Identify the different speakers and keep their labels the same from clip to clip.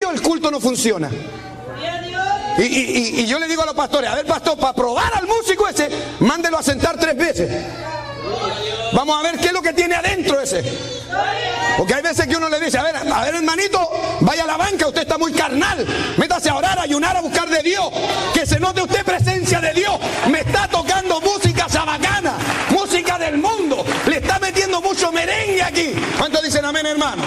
Speaker 1: ellos el culto no funciona. Y yo le digo a los pastores, a ver pastor, para probar al músico ese, mándelo a sentar 3 veces. Vamos a ver qué es lo que tiene adentro ese. Porque hay veces que uno le dice, a ver hermanito, vaya a la banca, usted está muy carnal, métase a orar, a ayunar, a buscar de Dios, que se note usted presencia de Dios. Me está tocando música sabacana, música del mundo, le está metiendo mucho merengue aquí. ¿Cuántos dicen amén, hermano?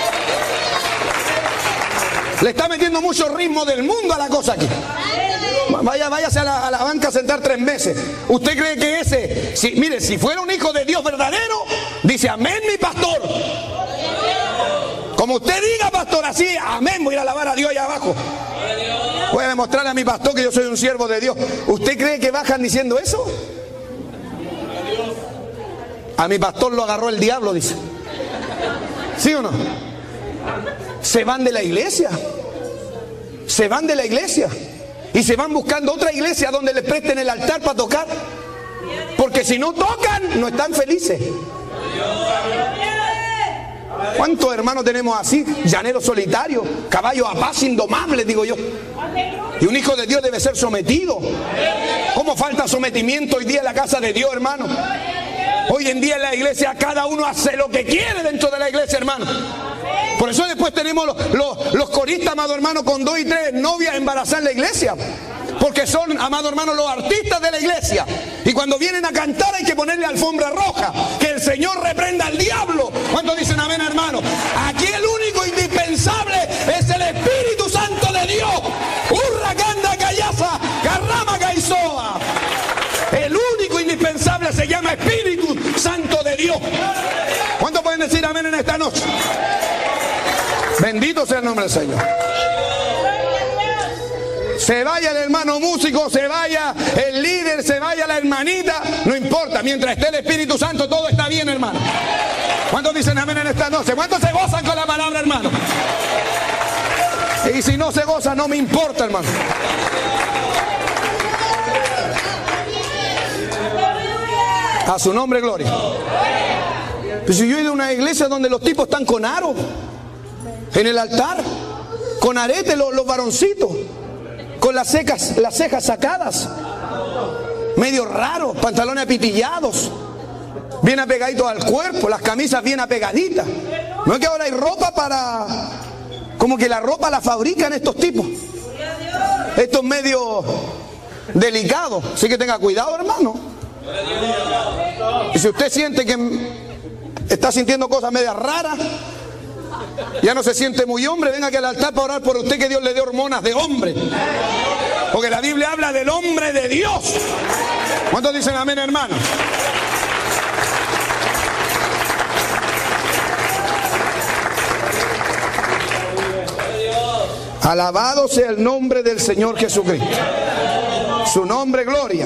Speaker 1: Le está metiendo mucho ritmo del mundo a la cosa aquí. Váyase a la banca a sentar 3 meses. ¿Usted cree que ese, mire, si fuera un hijo de Dios verdadero, dice amén mi pastor? Como usted diga pastor, así, amén, voy a ir a alabar a Dios allá abajo. Voy a demostrarle a mi pastor que yo soy un siervo de Dios. ¿Usted cree que bajan diciendo eso? A mi pastor lo agarró el diablo, dice. ¿Sí o no? Se van de la iglesia. Se van de la iglesia. Y se van buscando otra iglesia donde le presten el altar para tocar. Porque si no tocan, no están felices. ¿Cuántos hermanos tenemos así? Llaneros solitarios, caballos a paz indomables, digo yo. Y un hijo de Dios debe ser sometido. ¿Cómo falta sometimiento hoy día en la casa de Dios, hermano? Hoy en día en la iglesia cada uno hace lo que quiere dentro de la iglesia, hermano. Por eso después tenemos los coristas, amado hermano, con 2 y 3 novias embarazadas en la iglesia. Porque son, amado hermano, los artistas de la iglesia. Y cuando vienen a cantar hay que ponerle alfombra roja. Que el Señor reprenda al diablo. ¿Cuántos dicen amén, hermano? Aquí el único indispensable es el Espíritu Santo de Dios. Urra, canda, callaza, carrama, caizoa. El único indispensable se llama Espíritu Santo de Dios. ¿Cuántos pueden decir amén en esta noche? Bendito sea el nombre del Señor. Se vaya el hermano músico, se vaya el líder, se vaya la hermanita, no importa, mientras esté el Espíritu Santo todo está bien, hermano. ¿Cuántos dicen amén en esta noche? ¿Cuántos se gozan con la palabra, hermano? Y si no se goza, no me importa, hermano. A su nombre, gloria. Pues si yo he ido a una iglesia donde los tipos están con aro en el altar, con arete, los varoncitos, con las cejas sacadas, medio raros, pantalones apitillados, bien apegaditos al cuerpo, las camisas bien apegaditas. No es que ahora hay ropa para, como que la ropa la fabrican estos tipos, estos medios delicados. Así que tenga cuidado, hermano. Y si usted siente que está sintiendo cosas medias raras, ya no se siente muy hombre, venga aquí al altar para orar por usted, que Dios le dé hormonas de hombre. Porque la Biblia habla del hombre de Dios. ¿Cuántos dicen amén, hermano? Alabado sea el nombre del Señor Jesucristo. Su nombre, gloria.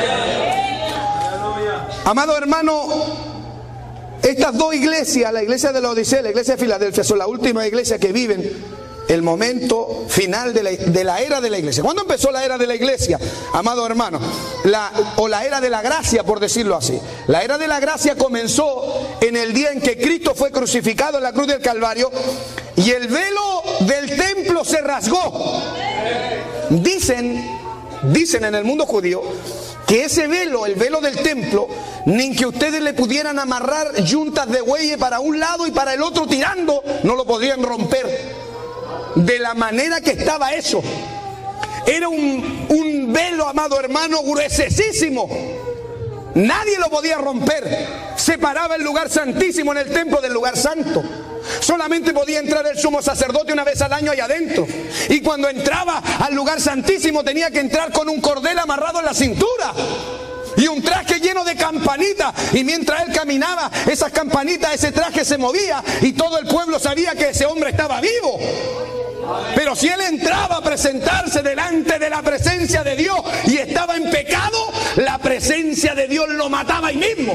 Speaker 1: Amado hermano, estas 2 iglesias, la iglesia de la Odisea y la iglesia de Filadelfia, son la última iglesia que viven el momento final de la era de la iglesia. ¿Cuándo empezó la era de la iglesia, amado hermano? La era de la gracia, por decirlo así. La era de la gracia comenzó en el día en que Cristo fue crucificado en la cruz del Calvario y el velo del templo se rasgó. Dicen en el mundo judío que ese velo, el velo del templo, ni que ustedes le pudieran amarrar yuntas de bueyes para un lado y para el otro tirando, no lo podrían romper. De la manera que estaba eso. Era un velo, amado hermano, gruesísimo. Nadie lo podía romper. Separaba el lugar santísimo en el templo del lugar santo. Solamente podía entrar el sumo sacerdote una vez al año allá adentro. Y cuando entraba al lugar santísimo tenía que entrar con un cordel amarrado en la cintura y un traje lleno de campanitas. Y mientras él caminaba, esas campanitas, ese traje se movía y todo el pueblo sabía que ese hombre estaba vivo. Pero si él entraba a presentarse delante de la presencia de Dios y estaba en pecado, la presencia de Dios lo mataba ahí mismo.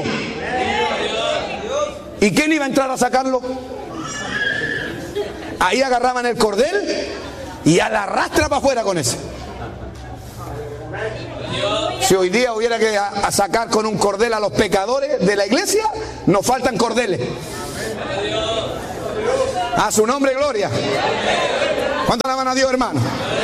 Speaker 1: ¿Y quién iba a entrar a sacarlo? Ahí agarraban el cordel y a la rastra para afuera con ese. Si hoy día hubiera que a sacar con un cordel a los pecadores de la iglesia, nos faltan cordeles. A su nombre, gloria. ¿Cuánto alaban a Dios, hermano?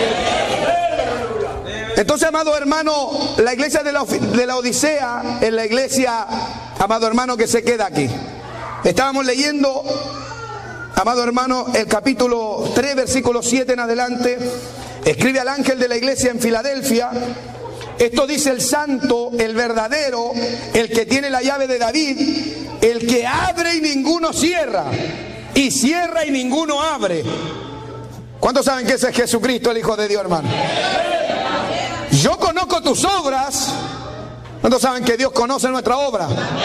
Speaker 1: Entonces, amado hermano, la iglesia de la Odisea es la iglesia, amado hermano, que se queda aquí. Estábamos leyendo, amado hermano, el capítulo 3, versículo 7 en adelante. Escribe al ángel de la iglesia en Filadelfia. Esto dice el santo, el verdadero, el que tiene la llave de David, el que abre y ninguno cierra, y cierra y ninguno abre. ¿Cuántos saben que ese es Jesucristo, el Hijo de Dios, hermano? Yo conozco tus obras. ¿Cuántos saben que Dios conoce nuestra obra?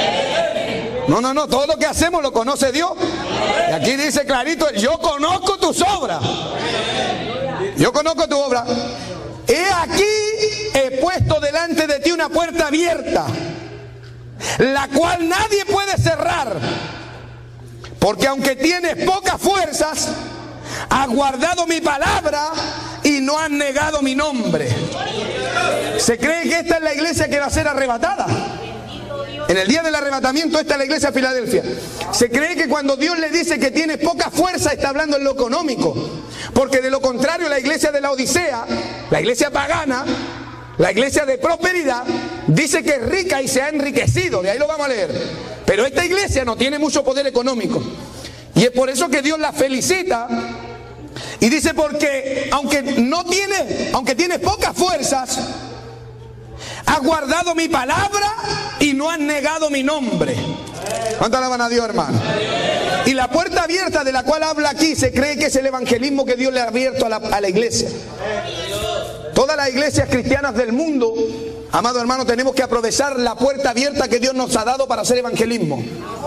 Speaker 1: No, todo lo que hacemos lo conoce Dios. Y aquí dice clarito, yo conozco tus obras. Yo conozco tu obra. He aquí, he puesto delante de ti una puerta abierta, la cual nadie puede cerrar. Porque aunque tienes pocas fuerzas, has guardado mi palabra y no has negado mi nombre. Se cree que esta es la iglesia que va a ser arrebatada. En el día del arrebatamiento, esta es la iglesia de Filadelfia. Se cree que cuando Dios le dice que tiene poca fuerza, está hablando en lo económico. Porque de lo contrario, la iglesia de la Odisea, la iglesia pagana, la iglesia de prosperidad, dice que es rica y se ha enriquecido. De ahí lo vamos a leer. Pero esta iglesia no tiene mucho poder económico. Y es por eso que Dios la felicita. Y dice, porque aunque tienes pocas fuerzas, has guardado mi palabra y no has negado mi nombre. ¿Cuánto alaban a Dios, hermano? Y la puerta abierta de la cual habla aquí, se cree que es el evangelismo que Dios le ha abierto a la iglesia. Todas las iglesias cristianas del mundo, amado hermano, tenemos que aprovechar la puerta abierta que Dios nos ha dado para hacer evangelismo.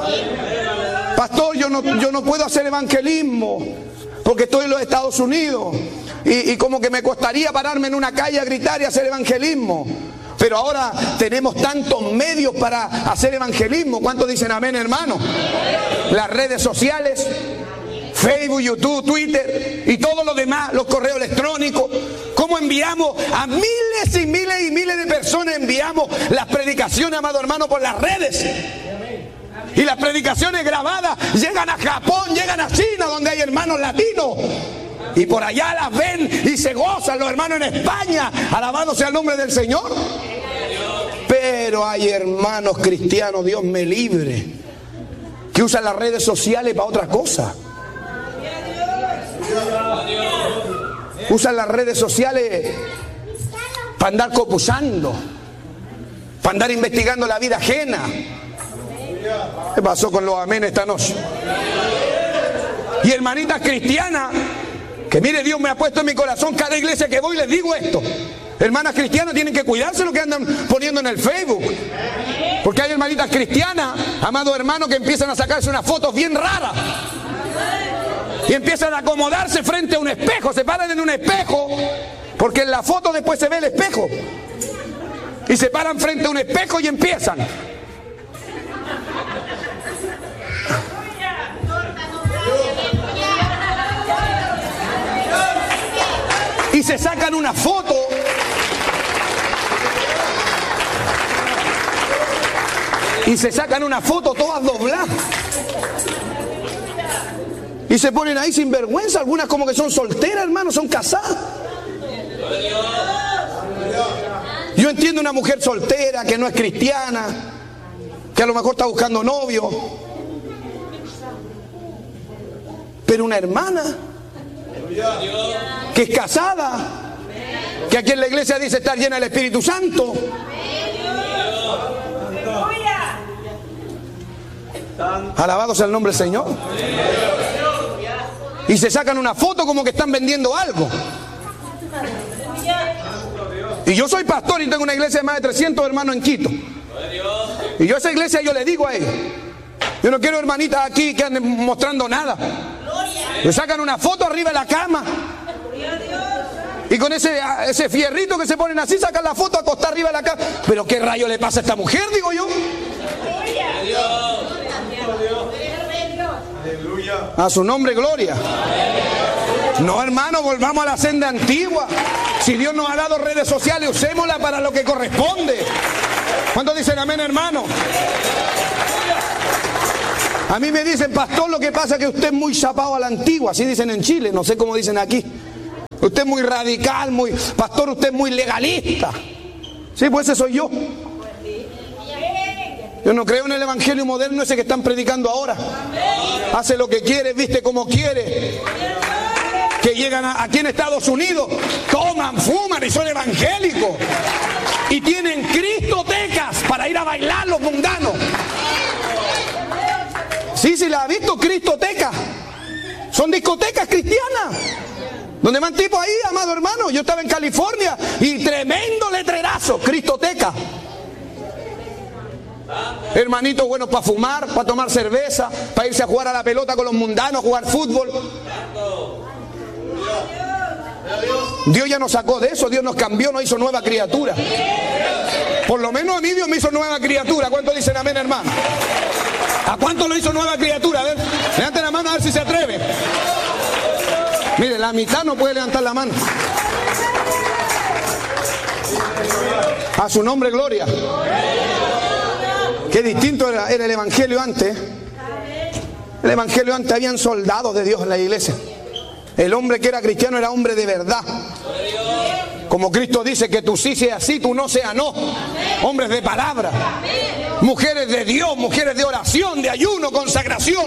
Speaker 1: Pastor, yo no puedo hacer evangelismo porque estoy en los Estados Unidos y como que me costaría pararme en una calle a gritar y hacer evangelismo. Pero ahora tenemos tantos medios para hacer evangelismo. ¿Cuántos dicen amén, hermano? Las redes sociales, Facebook, YouTube, Twitter y todo lo demás, los correos electrónicos. ¿Cómo enviamos a miles y miles y miles de personas? Enviamos las predicaciones, amado hermano, por las redes. Y las predicaciones grabadas llegan a Japón, llegan a China, donde hay hermanos latinos. Y por allá las ven y se gozan los hermanos en España. Alabado sea el nombre del Señor. Pero hay hermanos cristianos, Dios me libre, que usan las redes sociales para otra cosa. Usan las redes sociales para andar copusando, para andar investigando la vida ajena. ¿Qué pasó con los amén esta noche? Y hermanitas cristianas, que mire, Dios me ha puesto en mi corazón, cada iglesia que voy les digo esto. Hermanas cristianas tienen que cuidarse lo que andan poniendo en el Facebook. Porque hay hermanitas cristianas, amado hermano, que empiezan a sacarse unas fotos bien raras. Y empiezan a acomodarse frente a un espejo, se paran en un espejo, porque en la foto después se ve el espejo. Y se paran frente a un espejo y empiezan. Y se sacan una foto. Y se sacan una foto todas dobladas. Y se ponen ahí sin vergüenza. Algunas como que son solteras, hermano, son casadas. Yo entiendo una mujer soltera que no es cristiana, que a lo mejor está buscando novio. Pero una hermana que es casada, que aquí en la iglesia dice estar llena del Espíritu Santo, alabado sea el nombre del Señor, y se sacan una foto como que están vendiendo algo. Y yo soy pastor y tengo una iglesia de más de 300 hermanos en Quito, y yo a esa iglesia yo le digo a ellos, yo no quiero hermanitas aquí que anden mostrando nada. Le sacan una foto arriba de la cama y con ese fierrito que se ponen así, sacan la foto acostada arriba de la cama. Pero qué rayo le pasa a esta mujer, digo yo. A su nombre, gloria. No, hermano, volvamos a la senda antigua. Si Dios nos ha dado redes sociales, usémoslas para lo que corresponde. ¿Cuántos dicen amén, hermano? A mí me dicen, pastor, lo que pasa es que usted es muy chapado a la antigua. Así dicen en Chile, no sé cómo dicen aquí. Usted es muy radical, pastor, usted es muy legalista. Sí, pues ese soy yo. Yo no creo en el evangelio moderno ese que están predicando ahora. Hace lo que quiere, viste como quiere. Que llegan aquí en Estados Unidos, toman, fuman y son evangélicos. Y tienen cristotecas para ir a bailar los mundanos. Sí, la ha visto, cristotecas. Son discotecas cristianas. Donde van tipos ahí, amado hermano. Yo estaba en California y tremendo letrerazo, cristoteca. Hermanitos buenos para fumar, para tomar cerveza, para irse a jugar a la pelota con los mundanos, jugar fútbol. Dios ya nos sacó de eso, Dios nos cambió, nos hizo nueva criatura. Por lo menos a mí Dios me hizo nueva criatura. ¿Cuántos dicen amén, hermano? ¿A cuánto lo hizo nueva criatura? A ver, levanten la mano a ver si se atreve. Mire, la mitad no puede levantar la mano. A su nombre, gloria. Qué distinto era el evangelio antes. El evangelio antes habían soldados de Dios en la iglesia. El hombre que era cristiano era hombre de verdad. Como Cristo dice, que tú sí seas sí, tú no seas no. Hombres de palabra. Mujeres de Dios, mujeres de oración, de ayuno, consagración.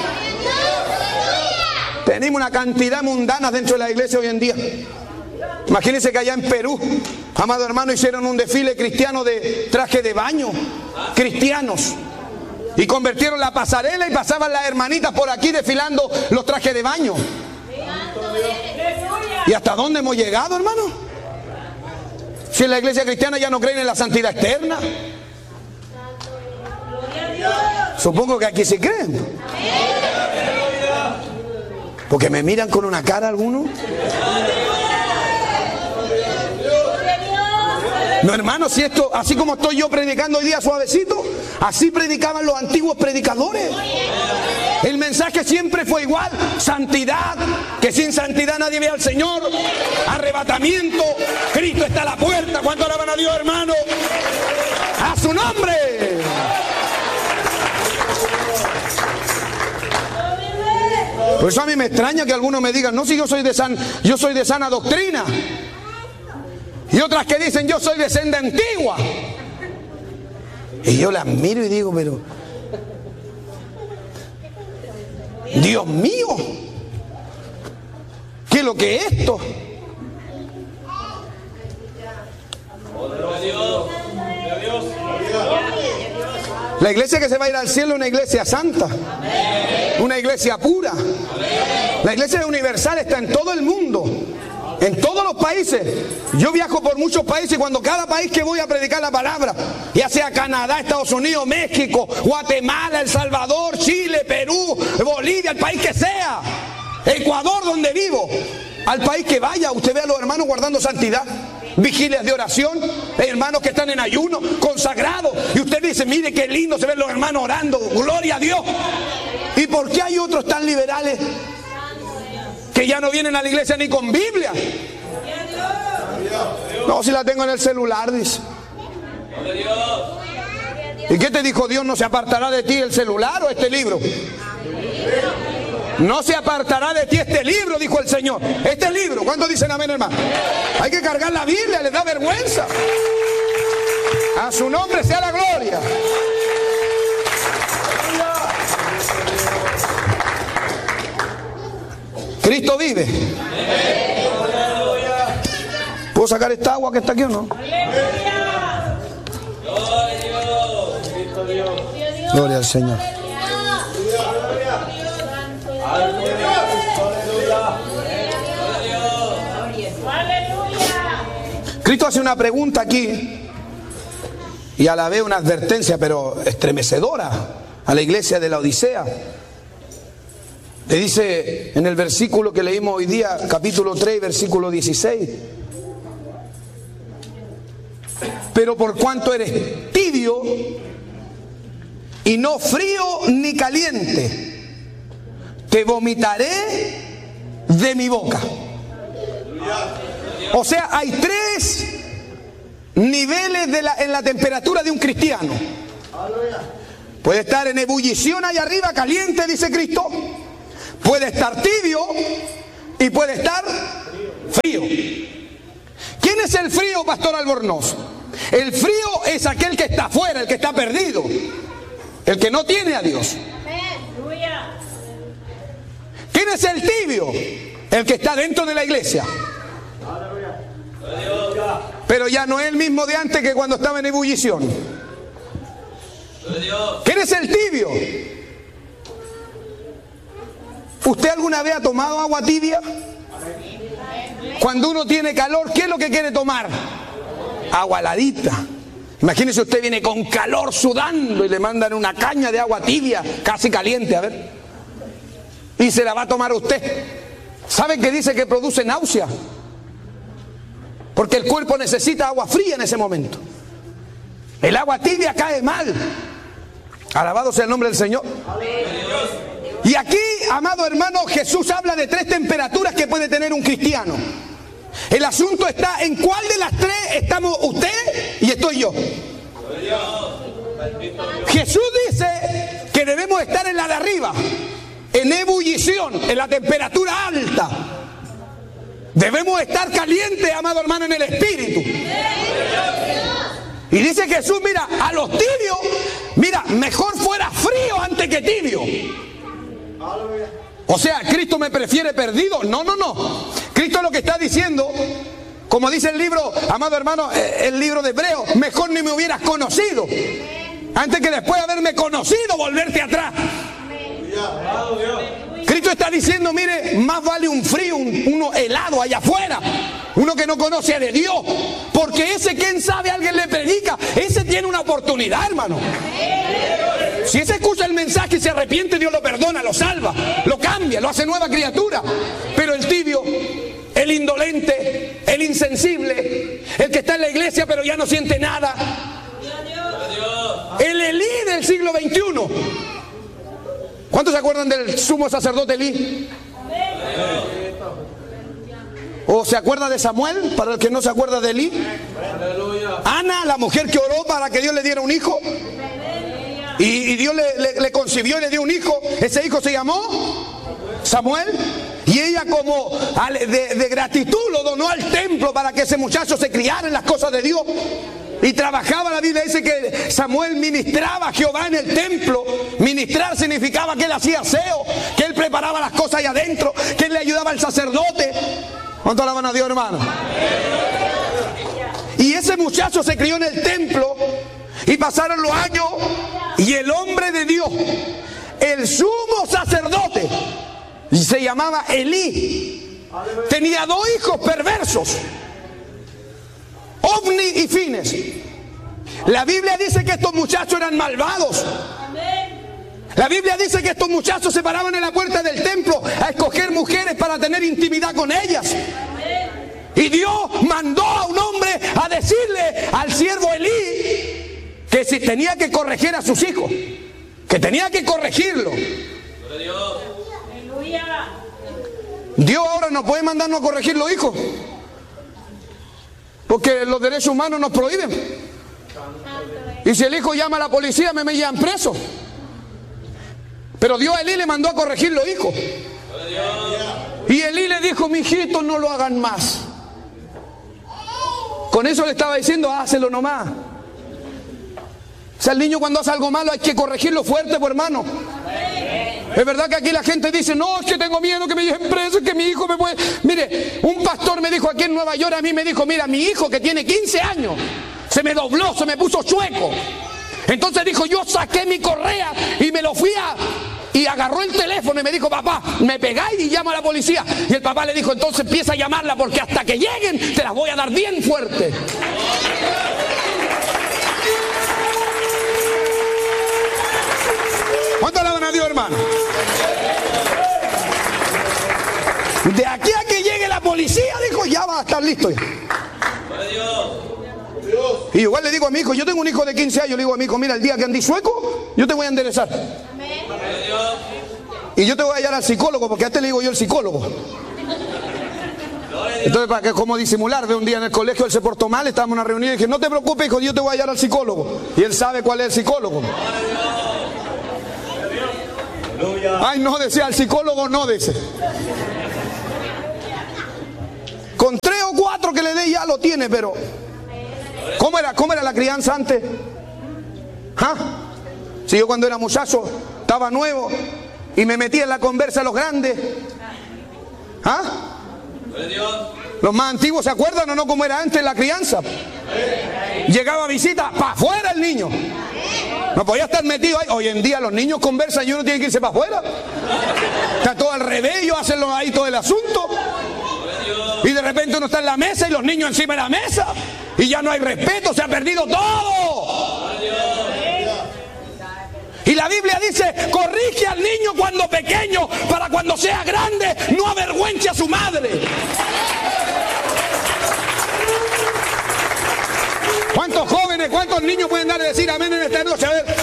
Speaker 1: Tenemos una cantidad mundana dentro de la iglesia hoy en día. Imagínense que allá en Perú, amado hermano, hicieron un desfile cristiano de traje de baño, cristianos, y convirtieron la pasarela y pasaban las hermanitas por aquí desfilando los trajes de baño. ¿Y hasta dónde hemos llegado, hermano? Si en la iglesia cristiana ya no creen en la santidad externa. Supongo que aquí sí creen. Porque me miran con una cara algunos. No, hermano, si esto, así como estoy yo predicando hoy día suavecito, así predicaban los antiguos predicadores. El mensaje siempre fue igual: santidad, que sin santidad nadie ve al Señor. Arrebatamiento, Cristo está a la puerta. ¿Cuánto alaban a Dios, hermano? ¡A su nombre! Por eso a mí me extraña que algunos me digan: no, si yo soy de sana doctrina. Y otras que dicen: yo soy de senda antigua. Y yo las miro y digo: pero Dios mío, ¿qué es lo que es esto? La iglesia que se va a ir al cielo es una iglesia santa, una iglesia pura. La iglesia universal está en todo el mundo, en todos los países. Yo viajo por muchos países y cuando cada país que voy a predicar la palabra, ya sea Canadá, Estados Unidos, México, Guatemala, El Salvador, Chile, Perú, Bolivia, el país que sea, Ecuador, donde vivo, al país que vaya, usted ve a los hermanos guardando santidad, vigilias de oración, hermanos que están en ayuno, consagrados, y usted dice: mire qué lindo se ven los hermanos orando, gloria a Dios. ¿Y por qué hay otros tan liberales que ya no vienen a la iglesia ni con Biblia? No, si la tengo en el celular, dice. ¿Y qué te dijo Dios? ¿No se apartará de ti el celular o este libro? No se apartará de ti este libro, dijo el Señor. Este libro, ¿cuántos dicen amén, hermano? Hay que cargar la Biblia, les da vergüenza. A su nombre sea la gloria. Cristo vive. ¿Puedo sacar esta agua que está aquí o no? Gloria al Señor. Cristo hace una pregunta aquí y a la vez una advertencia, pero estremecedora, a la iglesia de la Odisea. Le dice en el versículo que leímos hoy día, capítulo 3, versículo 16: pero por cuanto eres tibio y no frío ni caliente, te vomitaré de mi boca. O sea, hay tres niveles en la temperatura de un cristiano. Puede estar en ebullición allá arriba, caliente, dice Cristo. Puede estar tibio y puede estar frío. es el frío, Pastor Albornoz? El frío es aquel que está afuera, el que está perdido, el que no tiene a Dios. ¿Quién es el tibio? El que está dentro de la iglesia. Pero ya no es el mismo de antes que cuando estaba en ebullición. ¿Quién es el tibio? ¿Usted alguna vez ha tomado agua tibia? Cuando uno tiene calor, ¿qué es lo que quiere tomar? Agua heladita. Imagínese, usted viene con calor sudando y le mandan una caña de agua tibia, casi caliente, a ver. Y se la va a tomar usted. ¿Sabe qué dice? Que produce náusea. Porque el cuerpo necesita agua fría en ese momento. El agua tibia cae mal. Alabado sea el nombre del Señor. Y aquí, amado hermano, Jesús habla de 3 temperaturas que puede tener un cristiano. El asunto está en cuál de las 3 estamos usted y estoy yo. Jesús dice que debemos estar en la de arriba, en ebullición, en la temperatura alta. Debemos estar calientes, amado hermano, en el espíritu. Y dice Jesús, mira, a los tibios, mira, mejor fuera frío antes que tibio. O sea, ¿Cristo me prefiere perdido? No, no, no. Cristo lo que está diciendo, como dice el libro, amado hermano, el libro de Hebreos, mejor ni me hubieras conocido, antes que después de haberme conocido volverte atrás. Cristo está diciendo, mire, más vale un frío, uno helado allá afuera, uno que no conoce de Dios, porque ese, quién sabe, alguien le predica, ese tiene una oportunidad, hermano. Si ese escucha el mensaje y se arrepiente, Dios lo perdona, lo salva, lo cambia, lo hace nueva criatura. Pero el tibio, el indolente, el insensible, el que está en la iglesia pero ya no siente nada, el Elí del siglo XXI. ¿Cuántos se acuerdan del sumo sacerdote Elí? ¿O se acuerda de Samuel, para el que no se acuerda de Elí? Ana, la mujer que oró para que Dios le diera un hijo. Y Dios le concibió y le dio un hijo. Ese hijo se llamó Samuel. Y ella, como de gratitud, lo donó al templo para que ese muchacho se criara en las cosas de Dios. Y trabajaba. La Biblia dice que Samuel ministraba a Jehová en el templo. Ministrar significaba que él hacía aseo, que él preparaba las cosas ahí adentro, que él le ayudaba al sacerdote. ¿Cuánto alaban a Dios, hermano? Y ese muchacho se crió en el templo. Y pasaron los años y el hombre de Dios, el sumo sacerdote, se llamaba Elí, tenía 2 hijos perversos, Ofni y Fines. La Biblia dice que estos muchachos eran malvados. La Biblia dice que estos muchachos se paraban en la puerta del templo a escoger mujeres para tener intimidad con ellas. Y Dios mandó a un hombre a decirle al siervo Elí que si tenía que corregir a sus hijos, que tenía que corregirlo. Dios ahora no puede mandarnos a corregir los hijos, porque los derechos humanos nos prohíben. Y si el hijo llama a la policía, me llevan preso. Pero Dios a Elí le mandó a corregir los hijos. Y Elí le dijo, mi hijito, no lo hagan más. Con eso le estaba diciendo, hácelo nomás. O sea, el niño cuando hace algo malo hay que corregirlo fuerte, pues, hermano. Es verdad que aquí la gente dice, no, es que tengo miedo que me lleven preso, es que mi hijo me puede... Mire, un pastor me dijo aquí en Nueva York, a mí me dijo, mira, mi hijo que tiene 15 años, se me dobló, se me puso chueco. Entonces dijo, yo saqué mi correa y me lo fui y agarró el teléfono y me dijo, papá, me pegáis y llama a la policía. Y el papá le dijo, entonces empieza a llamarla porque hasta que lleguen te las voy a dar bien fuerte. ¿Cuánto alaban a Dios, hermano? De aquí a que llegue la policía, dijo, ya va a estar listo. Y igual le digo a mi hijo, yo tengo un hijo de 15 años, le digo a mi hijo, mira, el día que andí sueco, yo te voy a enderezar. Y yo te voy a hallar al psicólogo, porque a este le digo yo el psicólogo. Entonces, para que como disimular, de un día en el colegio él se portó mal, estábamos en una reunión y dije, no te preocupes, hijo, yo te voy a hallar al psicólogo. Y él sabe cuál es el psicólogo. Ay, no, decía el psicólogo, no, dice. Con 3 o 4 que que le dé ya lo tiene, pero ¿cómo era la crianza antes? ¿Ah? Si yo cuando era muchacho estaba nuevo y me metía en la conversa de los grandes, ¿ah? Los más antiguos se acuerdan o no cómo era antes la crianza. Llegaba a visita, para afuera el niño. No podía estar metido ahí. Hoy en día los niños conversan y uno tiene que irse para afuera. Está todo al revés, ellos hacen ahí todo el asunto. Y de repente uno está en la mesa y los niños encima de la mesa. Y ya no hay respeto, se ha perdido todo. Y la Biblia dice, corrige al niño cuando pequeño, para cuando sea grande no avergüence a su madre. ¿Cuántos jóvenes, cuántos niños pueden dar y decir amén en esta noche? A ver,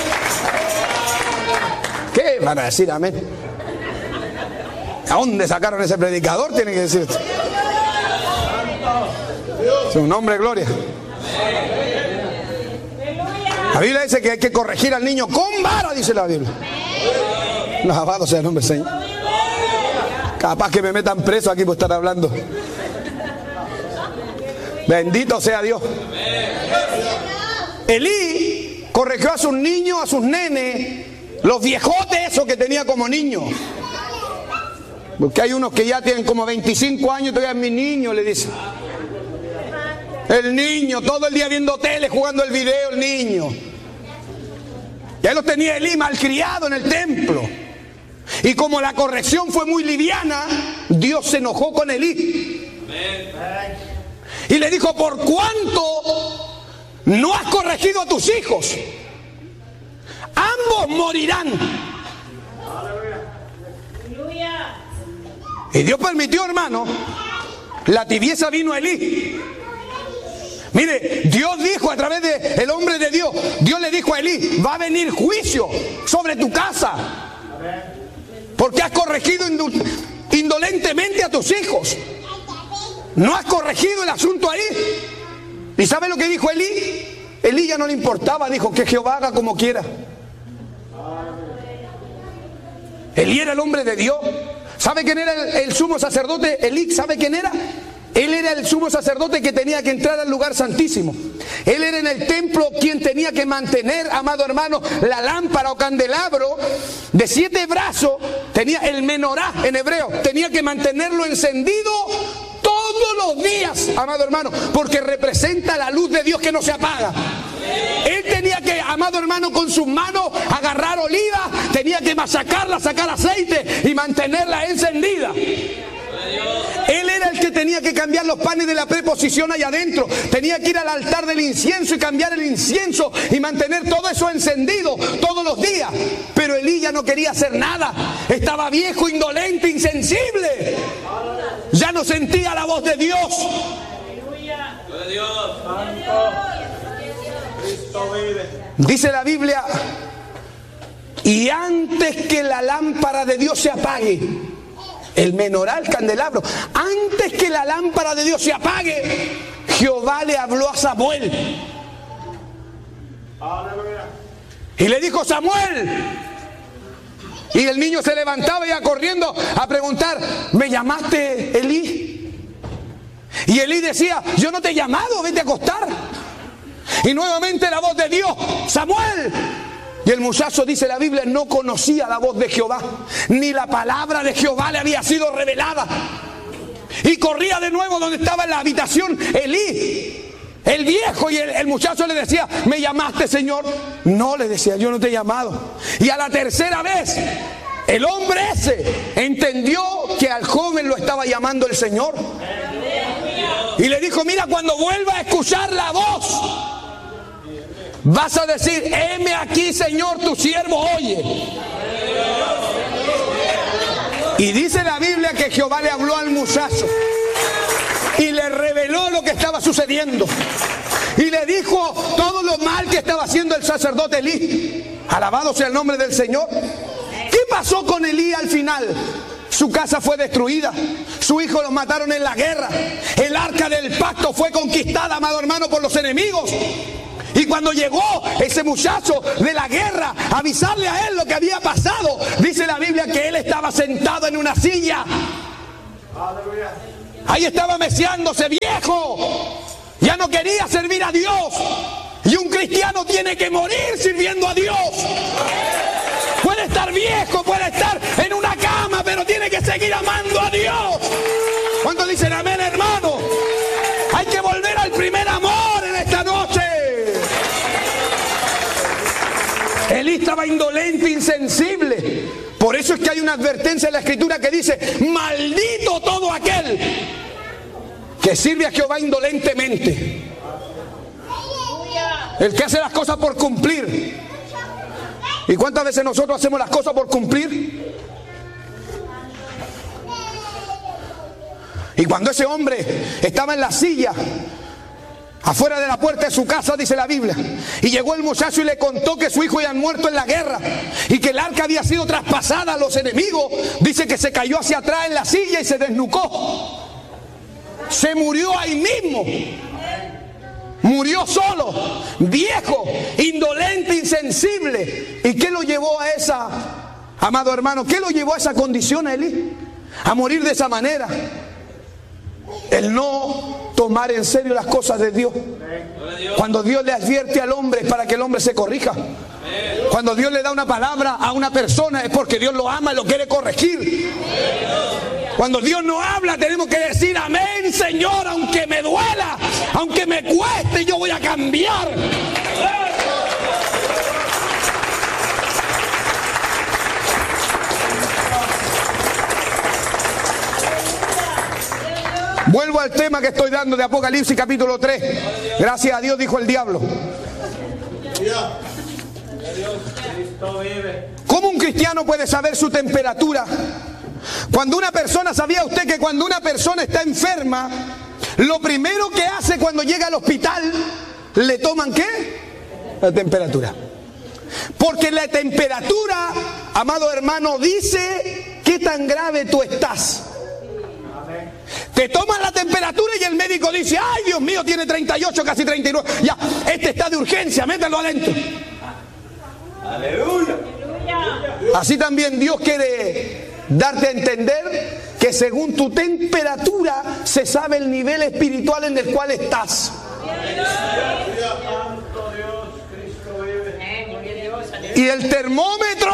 Speaker 1: ¿qué van a decir amén? ¿A dónde sacaron ese predicador? Tiene que decir. Es un nombre de gloria. La Biblia dice que hay que corregir al niño con vara, dice la Biblia. Alabado sea el nombre del Señor. Capaz que me metan preso aquí por estar hablando. Bendito sea Dios. Elí corrigió a sus niños, a sus nenes, los viejotes esos que tenía como niños. Porque hay unos que ya tienen como 25 años y todavía es mi niño, le dice. El niño, todo el día viendo tele, jugando el video, el niño. Ya los tenía Elí malcriado en el templo. Y como la corrección fue muy liviana, Dios se enojó con Elí. Y le dijo, ¿por cuánto no has corregido a tus hijos? Ambos morirán. Y Dios permitió, hermano, la tibieza vino a Elí. Mire, Dios dijo a través del hombre de Dios, Dios le dijo a Elí, va a venir juicio sobre tu casa, porque has corregido indolentemente a tus hijos. No has corregido el asunto ahí. ¿Y sabe lo que dijo Elí? Elí ya no le importaba, dijo que Jehová haga como quiera. Elí era el hombre de Dios. ¿Sabe quién era el sumo sacerdote? Elí, ¿sabe quién era? Él era el sumo sacerdote que tenía que entrar al lugar santísimo. Él era en el templo quien tenía que mantener, amado hermano, la lámpara o candelabro de 7 brazos. Tenía el menorá en hebreo. Tenía que mantenerlo encendido todos los días, amado hermano, porque representa la luz de Dios que no se apaga. Él tenía que, amado hermano, con sus manos agarrar oliva, tenía que machacarla, sacar aceite y mantenerla encendida. Él era el que tenía que cambiar los panes de la preposición allá adentro. Tenía que ir al altar del incienso y cambiar el incienso y mantener todo eso encendido todos los días. Pero Elí ya no quería hacer nada. Estaba viejo, indolente, insensible. Ya no sentía la voz de Dios. Dice la Biblia, y antes que la lámpara de Dios se apague, el menorá, el candelabro, antes que la lámpara de Dios se apague, Jehová le habló a Samuel. Y le dijo, Samuel. Y el niño se levantaba y iba corriendo a preguntar, ¿me llamaste, Elí? Y Elí decía, yo no te he llamado, vete a acostar. Y nuevamente la voz de Dios, Samuel. Y el muchacho, dice la Biblia, no conocía la voz de Jehová, ni la palabra de Jehová le había sido revelada. Y corría de nuevo donde estaba en la habitación Elí, el viejo, y el muchacho le decía, ¿me llamaste, Señor? No, le decía, yo no te he llamado. Y a la tercera vez, el hombre ese entendió que al joven lo estaba llamando el Señor. Y le dijo, mira, cuando vuelva a escuchar la voz, vas a decir, heme aquí, Señor, tu siervo oye. Y dice la Biblia que Jehová le habló al muchacho y le reveló lo que estaba sucediendo. Y le dijo todo lo mal que estaba haciendo el sacerdote Elí. Alabado sea el nombre del Señor. ¿Qué pasó con Elí al final? Su casa fue destruida, su hijo lo mataron en la guerra, el arca del pacto fue conquistada, amado hermano, por los enemigos. Y cuando llegó ese muchacho de la guerra a avisarle a él lo que había pasado, dice la Biblia que él estaba sentado en una silla. Ahí estaba meciándose, viejo. viejo, ya no quería servir a Dios. Y un cristiano tiene que morir sirviendo a Dios. Puede estar viejo, puede estar en una cama, pero tiene que seguir amando a Dios. ¿Cuántos dicen amén, hermano? Hay que volver al primer amor en esta noche. Elí estaba indolente, insensible. Por eso es que hay una advertencia en la Escritura que dice: maldito todo aquel que sirve a Jehová indolentemente. El que hace las cosas por cumplir. ¿Y cuántas veces nosotros hacemos las cosas por cumplir? Y cuando ese hombre estaba en la silla afuera de la puerta de su casa, dice la Biblia, y llegó el muchacho y le contó que su hijo había muerto en la guerra y que el arca había sido traspasada a los enemigos, dice que se cayó hacia atrás en la silla y se desnucó. Se murió ahí mismo. Murió solo, viejo, indolente, insensible. ¿Y qué lo llevó a esa, amado hermano, qué lo llevó a esa condición a Elí? A morir de esa manera. El no tomar en serio las cosas de Dios. Cuando Dios le advierte al hombre es para que el hombre se corrija. Cuando Dios le da una palabra a una persona es porque Dios lo ama y lo quiere corregir. Cuando Dios no habla tenemos que decir: amén, Señor, aunque me duela, aunque me cueste, yo voy a cambiar. Vuelvo al tema que estoy dando de Apocalipsis capítulo 3. Gracias a Dios, dijo el diablo. ¿Cómo un cristiano puede saber su temperatura? Cuando una persona, ¿sabía usted que cuando una persona está enferma, lo primero que hace cuando llega al hospital, le toman ¿qué? La temperatura. Porque la temperatura, amado hermano, dice qué tan grave tú estás. Te toman la temperatura y el médico dice: ay, Dios mío, tiene 38, casi 39. Ya, este está de urgencia, mételo adentro. Aleluya. Así también Dios quiere darte a entender que según tu temperatura se sabe el nivel espiritual en el cual estás. Y el termómetro,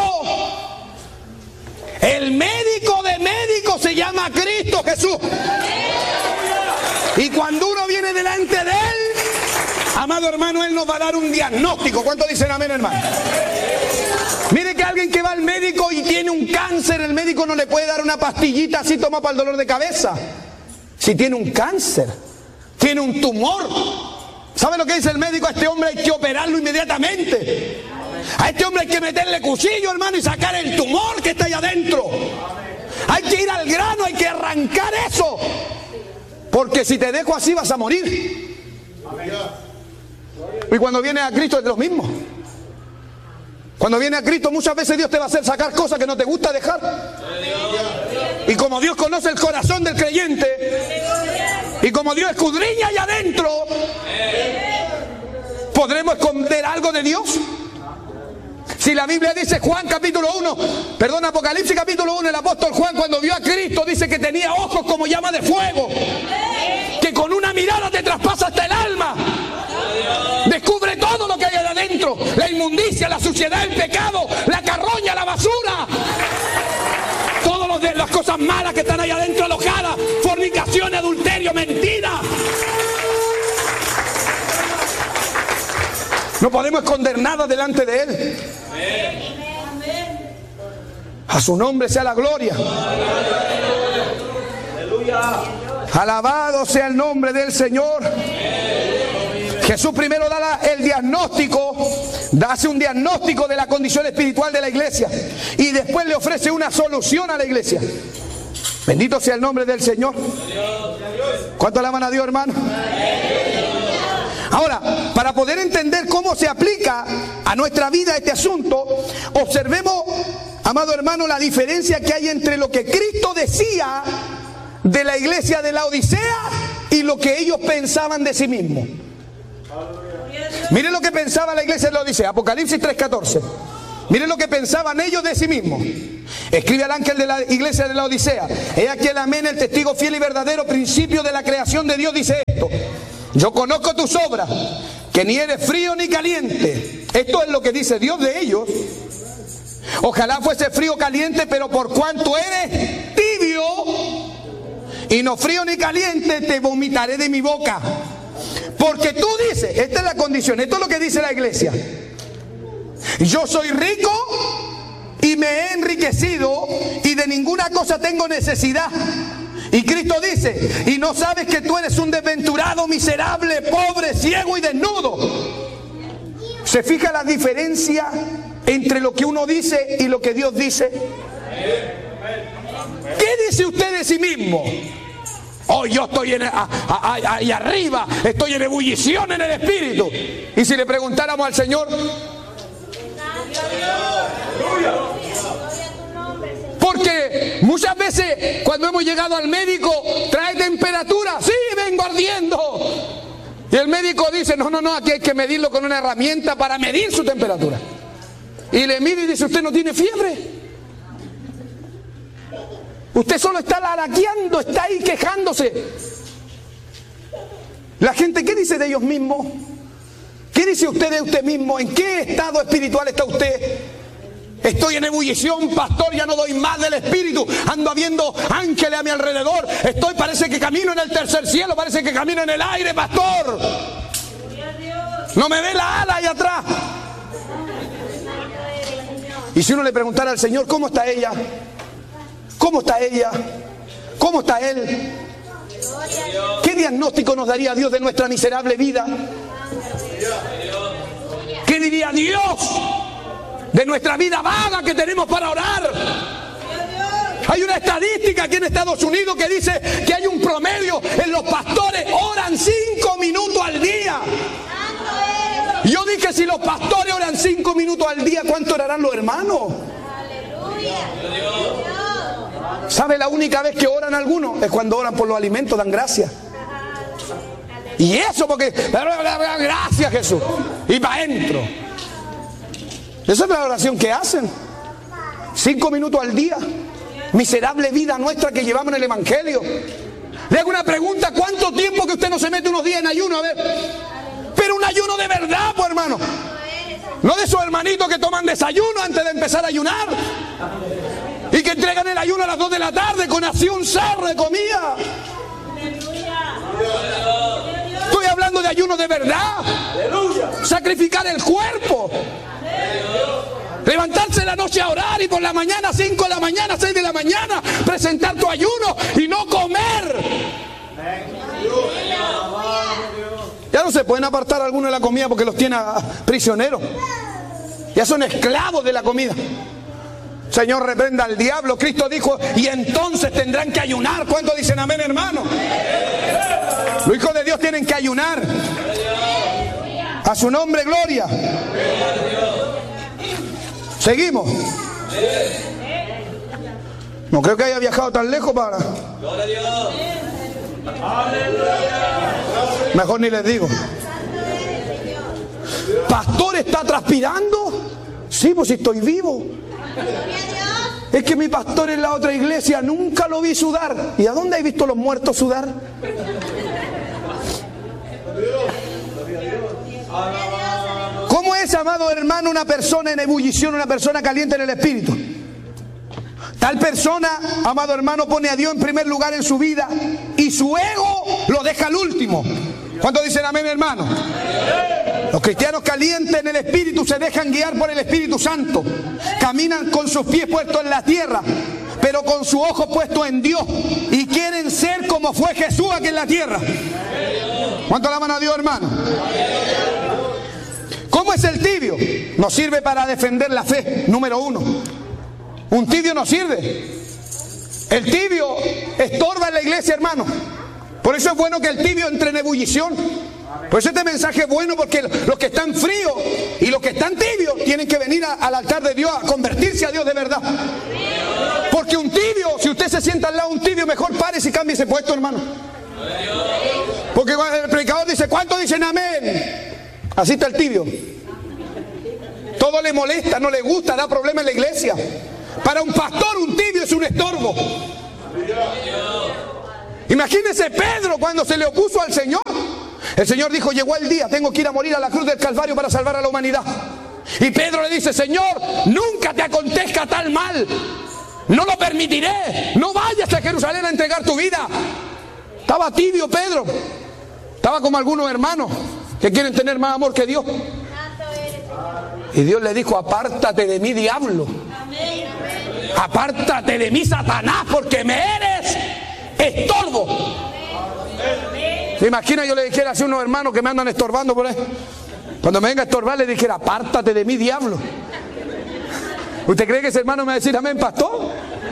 Speaker 1: el médico de médicos se llama Cristo Jesús. Y cuando uno viene delante de Él, amado hermano, Él nos va a dar un diagnóstico. ¿Cuántos dicen amén, hermano? Mire que alguien que va al médico y tiene un cáncer, el médico no le puede dar una pastillita así, toma para el dolor de cabeza. Si tiene un cáncer, tiene un tumor, ¿sabe lo que dice el médico? A este hombre hay que operarlo inmediatamente. A este hombre hay que meterle cuchillo, hermano, y sacar el tumor que está ahí adentro. Hay que ir al grano, hay que arrancar eso. Porque si te dejo así vas a morir. Y cuando vienes a Cristo es lo mismo. Cuando viene a Cristo muchas veces Dios te va a hacer sacar cosas que no te gusta dejar. Y como Dios conoce el corazón del creyente, y como Dios escudriña allá adentro, ¿podremos esconder algo de Dios? Si la Biblia dice, Apocalipsis capítulo 1, el apóstol Juan cuando vio a Cristo dice que tenía ojos como llama de fuego, que con una mirada te traspasa hasta el alma. Descubre todo lo que hay adentro: la inmundicia, la suciedad, el pecado, la carroña, la basura, todas las cosas malas que están ahí adentro alojadas: fornicación, adulterio, mentira. No podemos esconder nada delante de Él. A su nombre sea la gloria. Alabado sea el nombre del Señor. Jesús primero da el diagnóstico, hace un diagnóstico de la condición espiritual de la iglesia y después le ofrece una solución a la iglesia. Bendito sea el nombre del Señor. ¿Cuánto alaban a Dios, hermano? Ahora, para poder entender cómo se aplica a nuestra vida este asunto, observemos, amado hermano, la diferencia que hay entre lo que Cristo decía de la iglesia de la Odisea y lo que ellos pensaban de sí mismos. Miren lo que pensaba la iglesia de la Odisea, Apocalipsis 3:14. Miren lo que pensaban ellos de sí mismos. Escribe al ángel de la iglesia de la Odisea: he aquí el amén, el testigo fiel y verdadero, principio de la creación de Dios, dice esto: yo conozco tus obras, que ni eres frío ni caliente. Esto es lo que dice Dios de ellos. Ojalá fuese frío o caliente, pero por cuanto eres tibio y no frío ni caliente, te vomitaré de mi boca. Porque tú dices, esta es la condición, esto es lo que dice la iglesia: yo soy rico y me he enriquecido y de ninguna cosa tengo necesidad. Y Cristo dice: y no sabes que tú eres un desventurado, miserable, pobre, ciego y desnudo. ¿Se fija la diferencia entre lo que uno dice y lo que Dios dice? ¿Qué dice usted de sí mismo? Oh, yo estoy ahí arriba, estoy en ebullición en el Espíritu. Y si le preguntáramos al Señor, porque muchas veces cuando hemos llegado al médico, trae temperatura, sí, vengo ardiendo. Y el médico dice: no, aquí hay que medirlo con una herramienta para medir su temperatura. Y le mide y dice: usted no tiene fiebre. Usted solo está laraqueando, está ahí quejándose. La gente, ¿qué dice de ellos mismos? ¿Qué dice usted de usted mismo? ¿En qué estado espiritual está usted? Estoy en ebullición, pastor, ya no doy más del Espíritu. Ando viendo ángeles a mi alrededor. Parece que camino en el tercer cielo, parece que camino en el aire, pastor. No me ve la ala ahí atrás. Y si uno le preguntara al Señor: ¿cómo está ella? ¿Cómo está ella? ¿Cómo está él? ¿Qué diagnóstico nos daría Dios de nuestra miserable vida? ¿Qué diría Dios de nuestra vida vaga que tenemos para orar? Hay una estadística aquí en Estados Unidos que dice que hay un promedio en los pastores oran 5 minutos al día. Yo dije: si los pastores oran 5 minutos al día, ¿cuánto orarán los hermanos? ¿Sabe la única vez que oran algunos? Es cuando oran por los alimentos, dan gracias. Y eso porque, gracias Jesús, y para adentro. Esa es la oración que hacen. 5 minutos al día. Miserable vida nuestra que llevamos en el Evangelio. Le hago una pregunta: ¿cuánto tiempo que usted no se mete unos días en ayuno? A ver. Pero un ayuno de verdad, pues hermano. No de esos hermanitos que toman desayuno antes de empezar a ayunar y que entregan el ayuno a las 2 de la tarde con así un cerro de comida. Estoy hablando de ayuno de verdad. Sacrificar el cuerpo. Levantarse la noche a orar y por la mañana, 5 de la mañana, 6 de la mañana, presentar tu ayuno y no comer. Ya no se pueden apartar algunos de la comida porque los tiene prisioneros. Ya son esclavos de la comida. Señor, reprenda al diablo. Cristo dijo: y entonces tendrán que ayunar. ¿Cuántos dicen amén, hermano? Los hijos de Dios tienen que ayunar. A su nombre, gloria. Seguimos. No creo que haya viajado tan lejos para... Mejor ni les digo. Pastor, ¿está transpirando? Sí, pues si estoy vivo. Es que mi pastor en la otra iglesia nunca lo vi sudar. ¿Y a dónde hay visto los muertos sudar? ¿Cómo es, amado hermano, una persona en ebullición, una persona caliente en el Espíritu? Tal persona, amado hermano, pone a Dios en primer lugar en su vida y su ego lo deja al último. ¿Cuántos dicen amén, hermano? Los cristianos calientes en el Espíritu se dejan guiar por el Espíritu Santo. Caminan con sus pies puestos en la tierra, pero con sus ojos puestos en Dios. Y quieren ser como fue Jesús aquí en la tierra. ¿Cuánto alaban a Dios, hermano? ¿Cómo es el tibio? Nos sirve para defender la fe, número 1. Un tibio no sirve. El tibio estorba en la iglesia, hermano. Por eso es bueno que el tibio entre en ebullición. Por eso este mensaje es bueno, porque los que están fríos y los que están tibios tienen que venir al altar de Dios a convertirse a Dios de verdad. Porque un tibio, si usted se sienta al lado de un tibio, mejor párese y cambie ese puesto, hermano. Porque el predicador dice: ¿cuántos dicen amén? Así está el tibio. Todo le molesta, no le gusta, da problemas en la iglesia. Para un pastor un tibio es un estorbo. Imagínese Pedro cuando se le opuso al Señor. El Señor dijo, llegó el día, tengo que ir a morir a la cruz del Calvario para salvar a la humanidad. Y Pedro le dice, Señor, nunca te acontezca tal mal. No lo permitiré. No vayas a Jerusalén a entregar tu vida. Estaba tibio Pedro. Estaba como algunos hermanos que quieren tener más amor que Dios. Y Dios le dijo, apártate de mí, diablo. Apártate de mí, Satanás, porque me eres estorbo. ¿Se imagina yo le dijera así a unos hermanos que me andan estorbando por ahí? Cuando me venga a estorbar le dijera, apártate de mí, diablo. ¿Usted cree que ese hermano me va a decir amén, pastor?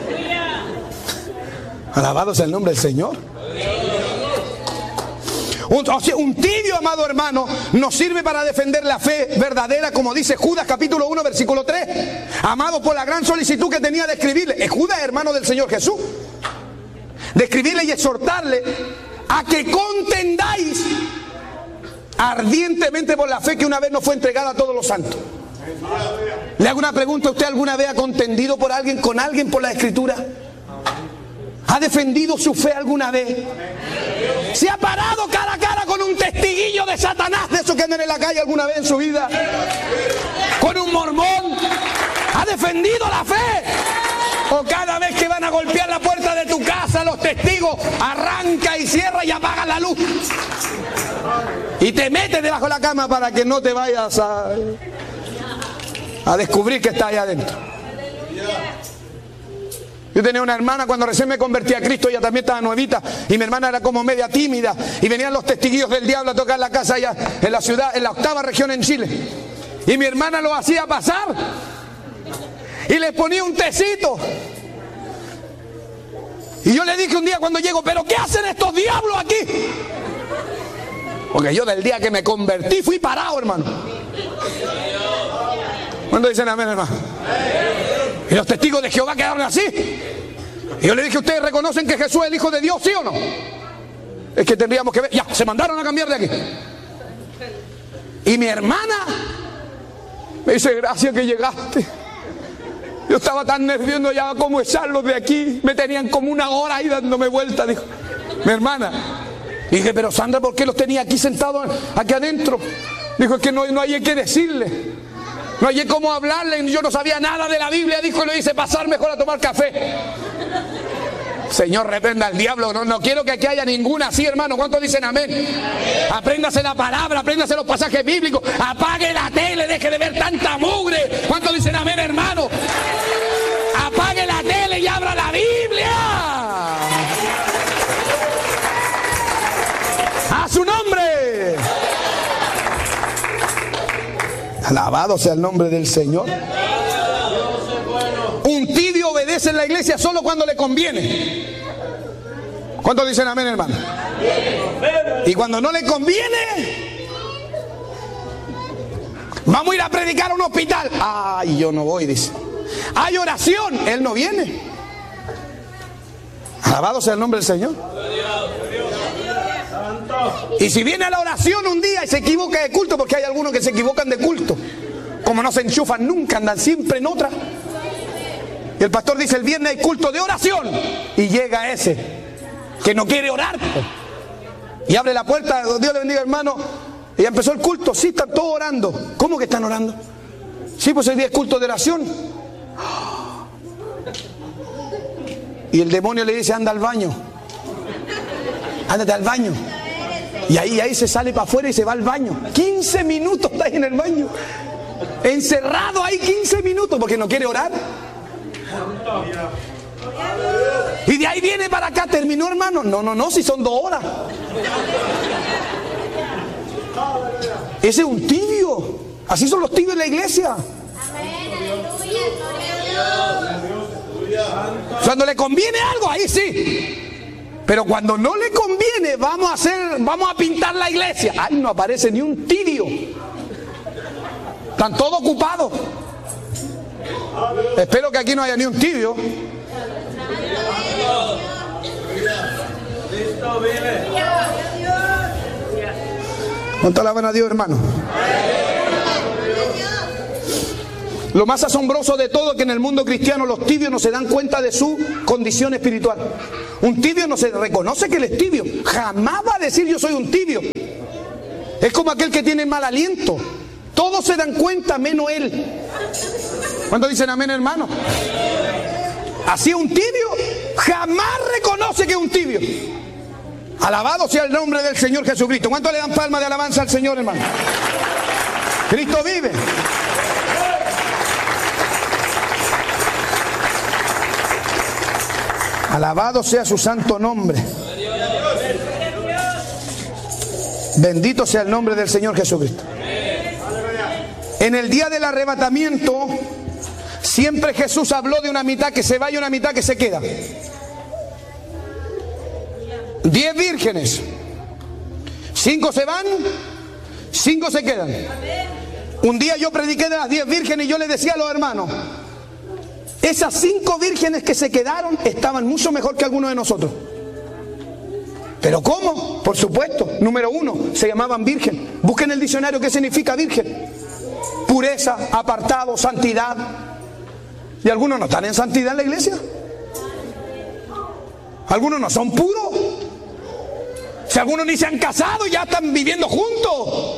Speaker 1: Alabado sea el nombre del Señor. Un tibio, amado hermano, nos sirve para defender la fe verdadera, como dice Judas capítulo 1 versículo 3. Amado, por la gran solicitud que tenía de escribirle. Judas, hermano del Señor Jesús. De escribirle y exhortarle a que contendáis ardientemente por la fe que una vez nos fue entregada a todos los santos. Le hago una pregunta, ¿usted alguna vez ha contendido por alguien, con alguien por la Escritura? ¿Ha defendido su fe alguna vez? ¿Se ha parado cara a cara con un testiguillo de Satanás, de esos que andan en la calle alguna vez en su vida? ¿Con un mormón? ¿Ha defendido la fe? ¿O cada vez que van a golpear la puerta de tu casa, los testigos arranca y cierra y apaga la luz? Y te metes debajo de la cama para que no te vayas a descubrir que está allá adentro. Yo tenía una hermana cuando recién me convertí a Cristo, ella también estaba nuevita, y mi hermana era como media tímida, y venían los testiguillos del diablo a tocar la casa allá en la ciudad, en la 8ª región en Chile. Y mi hermana lo hacía pasar y les ponía un tecito. Y yo le dije un día cuando llego, ¿pero qué hacen estos diablos aquí? Porque yo del día que me convertí fui parado, hermano. ¿Cuándo dicen amén, hermano? Y los testigos de Jehová quedaron así. Y yo le dije, ¿ustedes reconocen que Jesús es el Hijo de Dios, sí o no? Es que tendríamos que ver. Ya, se mandaron a cambiar de aquí. Y mi hermana me dice, gracias que llegaste. Yo estaba tan nervioso ya como echarlos de aquí. Me tenían como una hora ahí dándome vuelta, dijo mi hermana. Y dije, pero Sandra, ¿por qué los tenía aquí sentados aquí adentro? Dijo, es que no hay que decirle. No hay cómo hablarle, yo no sabía nada de la Biblia, dijo, y le hice pasar mejor a tomar café. Señor, reprenda al diablo, no quiero que aquí haya ninguna así, hermano. ¿Cuántos dicen amén? Apréndase la palabra, apréndase los pasajes bíblicos, apague la tele, deje de ver tanta mugre. ¿Cuántos dicen amén, hermano? Apague la tele y abra la Biblia. ¡A su nombre! Alabado sea el nombre del Señor. Un tibio obedece en la iglesia solo cuando le conviene. ¿Cuántos dicen amén, hermano? Y cuando no le conviene, vamos a ir a predicar a un hospital. Ay, yo no voy, dice. Hay oración, él no viene. Alabado sea el nombre del Señor. Y si viene a la oración un día y se equivoca de culto, porque hay algunos que se equivocan de culto, como no se enchufan nunca, andan siempre en otra. Y el pastor dice, el viernes hay culto de oración, y llega ese que no quiere orar y abre la puerta. Dios le bendiga, hermano. Y ya empezó el culto. Sí, están todos orando. ¿Cómo que están orando? Sí, pues hoy día es culto de oración. Y el demonio le dice, anda al baño, ándate al baño. Y ahí se sale para afuera y se va al baño. 15 minutos está ahí en el baño, encerrado ahí 15 minutos porque no quiere orar. Y de ahí viene para acá. ¿Terminó, hermano? No, si son 2 horas. Ese es un tibio. Así son los tibios en la iglesia. Cuando le conviene algo, ahí sí. Pero cuando no le conviene, vamos a pintar la iglesia. Ay, no aparece ni un tibio. Están todos ocupados. Espero que aquí no haya ni un tibio. ¿Cuánto alaban a Dios, hermano? Lo más asombroso de todo es que en el mundo cristiano los tibios no se dan cuenta de su condición espiritual. Un tibio no se reconoce que él es tibio. Jamás va a decir yo soy un tibio. Es como aquel que tiene mal aliento. Todos se dan cuenta menos él. ¿Cuántos dicen amén, hermano? Así un tibio jamás reconoce que es un tibio. Alabado sea el nombre del Señor Jesucristo. ¿Cuántos le dan palmas de alabanza al Señor, hermano? Cristo vive. Alabado sea su santo nombre. Bendito sea el nombre del Señor Jesucristo. En el día del arrebatamiento, siempre Jesús habló de una mitad que se va y una mitad que se queda. 10 vírgenes. 5 se van, 5 se quedan. Un día yo prediqué de las 10 vírgenes y yo les decía a los hermanos, esas 5 vírgenes que se quedaron estaban mucho mejor que algunos de nosotros. ¿Pero cómo? Por supuesto, número 1, se llamaban virgen. Busquen el diccionario qué significa virgen. Pureza, apartado, santidad. ¿Y algunos no están en santidad en la iglesia? ¿Algunos no son puros? Si algunos ni se han casado y ya están viviendo juntos.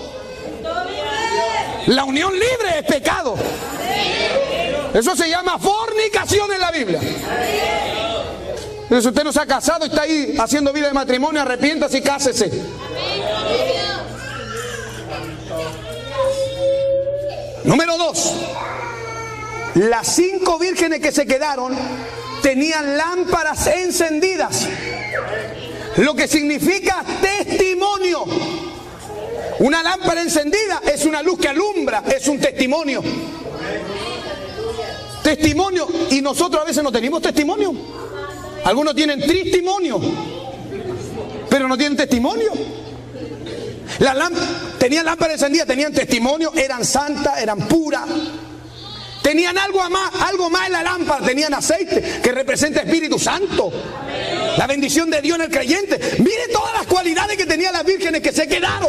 Speaker 1: La unión libre es pecado. Eso se llama fornicación en la Biblia. Si usted no se ha casado y está ahí haciendo vida de matrimonio, arrepiéntase y cásese. Número 2. Las 5 vírgenes que se quedaron tenían lámparas encendidas, lo que significa testimonio. Una lámpara encendida es una luz que alumbra, es un testimonio. Testimonio. Y nosotros a veces no tenemos testimonio. Algunos tienen testimonio, pero no tienen testimonio. Tenían lámpara encendida, tenían testimonio, eran santas, eran puras. Tenían algo más en la lámpara, tenían aceite que representa Espíritu Santo. La bendición de Dios en el creyente. Mire todas las cualidades que tenían las vírgenes que se quedaron.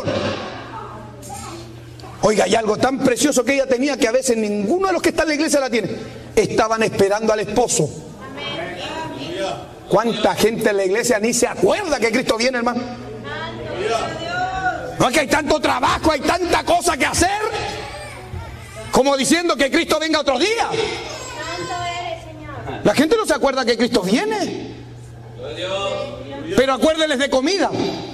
Speaker 1: Oiga, hay algo tan precioso que ella tenía que a veces ninguno de los que está en la iglesia la tiene. Estaban esperando al esposo. ¿Cuánta gente en la iglesia ni se acuerda que Cristo viene, hermano? No es que hay tanto trabajo, hay tanta cosa que hacer, como diciendo que Cristo venga otro día. La gente no se acuerda que Cristo viene. Pero acuérdenles de comida.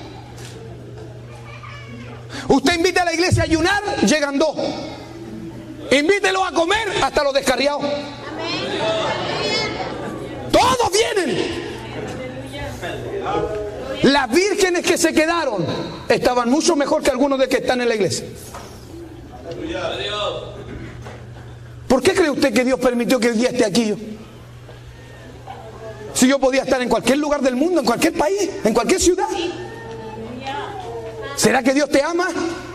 Speaker 1: Usted invita a la iglesia a ayunar, llegan 2. Invítelo a comer, hasta los descarriados. Todos vienen. Las vírgenes que se quedaron estaban mucho mejor que algunos de que están en la iglesia. ¿Por qué cree usted que Dios permitió que hoy día esté aquí yo? Si yo podía estar en cualquier lugar del mundo, en cualquier país, en cualquier ciudad. ¿Será que Dios te ama?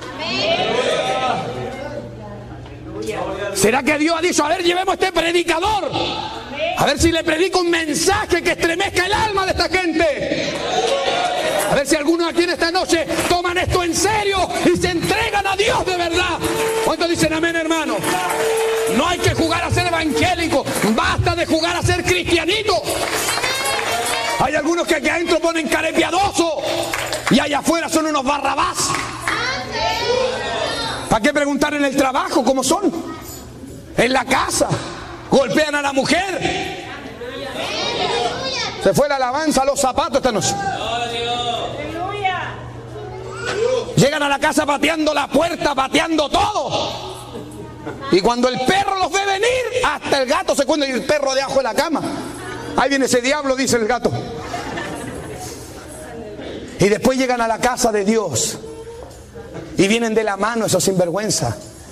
Speaker 1: ¿Será que Dios ha dicho, a ver, llevemos a este predicador? A ver si le predico un mensaje que estremezca el alma de esta gente. A ver si algunos aquí en esta noche toman esto en serio y se entregan a Dios de verdad. ¿Cuántos dicen amén, hermano? No hay que jugar a ser evangélico. Basta de jugar a ser cristianito. Hay algunos que aquí adentro ponen carepiadoso y allá afuera son unos barrabás. ¿Para qué preguntar en el trabajo cómo son? En la casa golpean a la mujer. Se fue la alabanza a los zapatos esta noche. Llegan a la casa pateando la puerta, pateando todo. Y cuando el perro los ve venir, hasta el gato se cuenta y el perro debajo de la cama. Ahí viene ese diablo, dice el gato. Y después llegan a la casa de Dios y vienen de la mano esos sinvergüenzas.